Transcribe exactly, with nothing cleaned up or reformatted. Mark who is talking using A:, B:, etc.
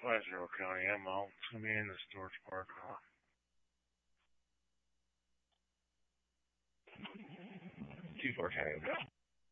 A: Lazaro County ammo. It's going to be in the storage parking lot.
B: Two four Tango.